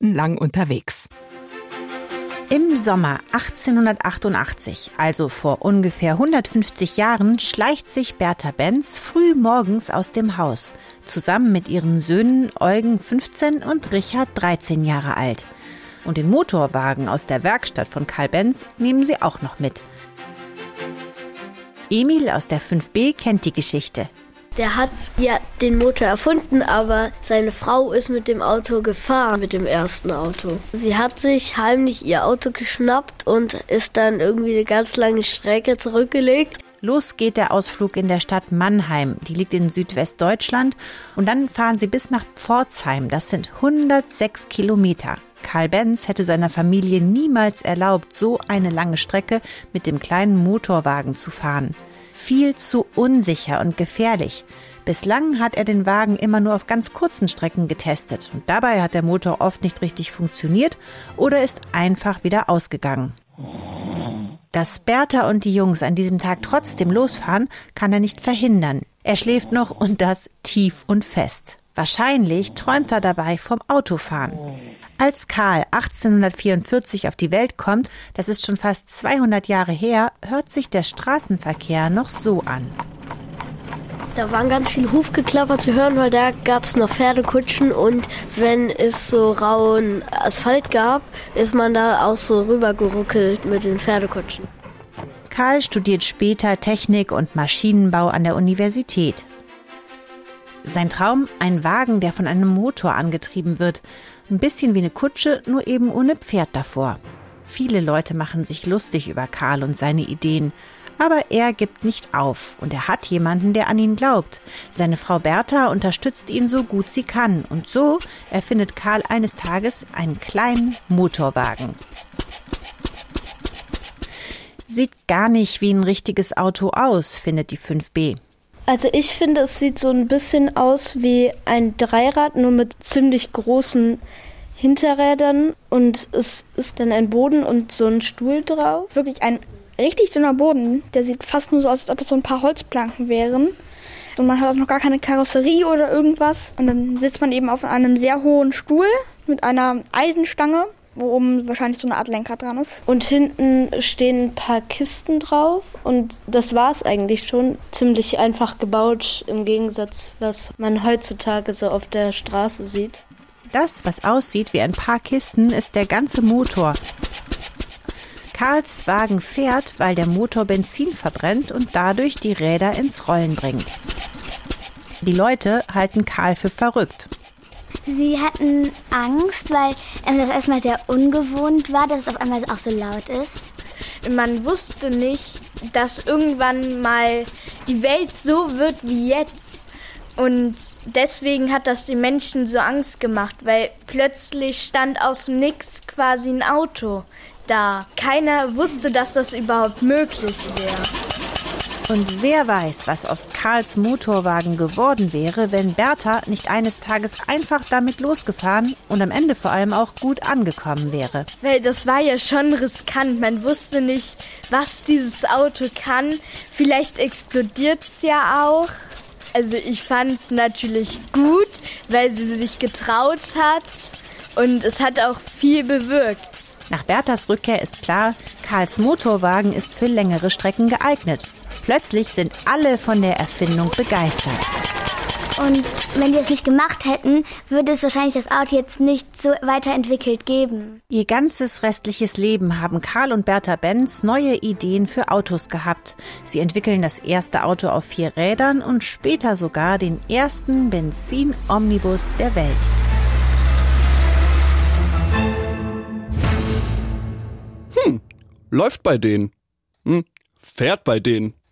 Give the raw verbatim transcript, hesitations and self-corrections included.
stundenlang unterwegs. Im Sommer achtzehnhundertachtundachtzig, also vor ungefähr hundertfünfzig Jahren, schleicht sich Bertha Benz früh morgens aus dem Haus, zusammen mit ihren Söhnen Eugen fünfzehn und Richard dreizehn Jahre alt. Und den Motorwagen aus der Werkstatt von Karl Benz nehmen sie auch noch mit. Emil aus der fünf B kennt die Geschichte. Der hat ja den Motor erfunden, aber seine Frau ist mit dem Auto gefahren, mit dem ersten Auto. Sie hat sich heimlich ihr Auto geschnappt und ist dann irgendwie eine ganz lange Strecke zurückgelegt. Los geht der Ausflug in der Stadt Mannheim, die liegt in Südwestdeutschland. Und dann fahren sie bis nach Pforzheim, das sind hundertsechs Kilometer. Karl Benz hätte seiner Familie niemals erlaubt, so eine lange Strecke mit dem kleinen Motorwagen zu fahren. Viel zu unsicher und gefährlich. Bislang hat er den Wagen immer nur auf ganz kurzen Strecken getestet und dabei hat der Motor oft nicht richtig funktioniert oder ist einfach wieder ausgegangen. Dass Bertha und die Jungs an diesem Tag trotzdem losfahren, kann er nicht verhindern. Er schläft noch und das tief und fest. Wahrscheinlich träumt er dabei vom Autofahren. Als Karl achtzehnhundertvierundvierzig auf die Welt kommt, das ist schon fast zweihundert Jahre her, hört sich der Straßenverkehr noch so an. Da waren ganz viele Hufgeklapper zu hören, weil da gab es noch Pferdekutschen und wenn es so rauen Asphalt gab, ist man da auch so rübergeruckelt mit den Pferdekutschen. Karl studiert später Technik und Maschinenbau an der Universität. Sein Traum, ein Wagen, der von einem Motor angetrieben wird. Ein bisschen wie eine Kutsche, nur eben ohne Pferd davor. Viele Leute machen sich lustig über Karl und seine Ideen. Aber er gibt nicht auf und er hat jemanden, der an ihn glaubt. Seine Frau Bertha unterstützt ihn so gut sie kann. Und so erfindet Karl eines Tages einen kleinen Motorwagen. Sieht gar nicht wie ein richtiges Auto aus, findet die fünf B. Also ich finde, es sieht so ein bisschen aus wie ein Dreirad, nur mit ziemlich großen Hinterrädern. Und es ist dann ein Boden und so ein Stuhl drauf. Wirklich ein richtig dünner Boden. Der sieht fast nur so aus, als ob das so ein paar Holzplanken wären. Und man hat auch noch gar keine Karosserie oder irgendwas. Und dann sitzt man eben auf einem sehr hohen Stuhl mit einer Eisenstange, wo oben wahrscheinlich so eine Art Lenkrad dran ist. Und hinten stehen ein paar Kisten drauf und das war es eigentlich schon. Ziemlich einfach gebaut, im Gegensatz, was man heutzutage so auf der Straße sieht. Das, was aussieht wie ein paar Kisten, ist der ganze Motor. Karls Wagen fährt, weil der Motor Benzin verbrennt und dadurch die Räder ins Rollen bringt. Die Leute halten Karl für verrückt. Sie hatten Angst, weil ähm, das erstmal sehr ungewohnt war, dass es auf einmal auch so laut ist. Man wusste nicht, dass irgendwann mal die Welt so wird wie jetzt. Und deswegen hat das den Menschen so Angst gemacht, weil plötzlich stand aus dem Nix quasi ein Auto da. Keiner wusste, dass das überhaupt möglich wäre. Und wer weiß, was aus Karls Motorwagen geworden wäre, wenn Bertha nicht eines Tages einfach damit losgefahren und am Ende vor allem auch gut angekommen wäre. Weil das war ja schon riskant. Man wusste nicht, was dieses Auto kann. Vielleicht explodiert es ja auch. Also ich fand es natürlich gut, weil sie sich getraut hat und es hat auch viel bewirkt. Nach Berthas Rückkehr ist klar, Karls Motorwagen ist für längere Strecken geeignet. Plötzlich sind alle von der Erfindung begeistert. Und wenn die es nicht gemacht hätten, würde es wahrscheinlich das Auto jetzt nicht so weiterentwickelt geben. Ihr ganzes restliches Leben haben Karl und Bertha Benz neue Ideen für Autos gehabt. Sie entwickeln das erste Auto auf vier Rädern und später sogar den ersten Benzin-Omnibus der Welt. Hm, läuft bei denen. Hm, fährt bei denen.